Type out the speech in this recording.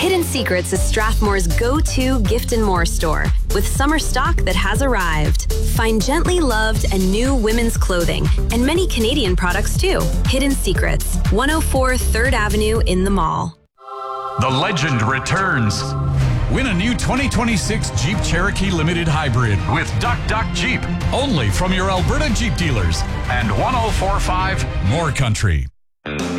Hidden Secrets is Strathmore's go-to gift and more store with summer stock that has arrived. Find gently loved and new women's clothing and many Canadian products too. Hidden Secrets, 104 3rd Avenue in the mall. The legend returns. Win a new 2026 Jeep Cherokee Limited Hybrid with Duck Duck Jeep. Only from your Alberta Jeep dealers and 104.5 More Country.